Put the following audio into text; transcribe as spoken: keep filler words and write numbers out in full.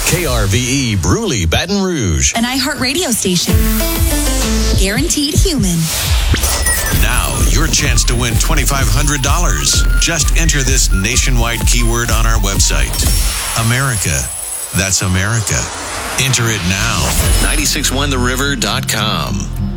K R V E Bruley, Baton Rouge. An iHeartRadio station. Guaranteed human. Now, your chance to win two thousand five hundred dollars. Just enter this nationwide keyword on our website. America. That's America. Enter it now. nine six one the river dot com.